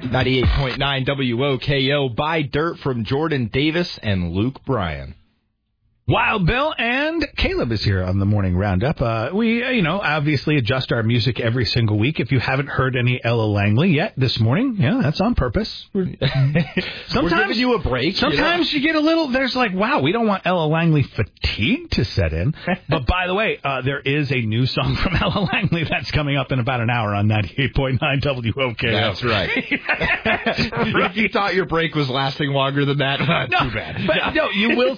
98.9 WOKO. Buy dirt from Jordan Davis and Luke Bryan. Wild Bill and Caleb is here on the morning roundup. We obviously adjust our music every single week. If you haven't heard any Ella Langley yet this morning, that's on purpose. Sometimes we're giving you a break. Sometimes you get a little, there's like, wow, we don't want Ella Langley fatigue to set in. But by the way, there is a new song from Ella Langley that's coming up in about an hour on 98.9 WOKO. That's right. If you thought your break was lasting longer than that, too bad. But no, you will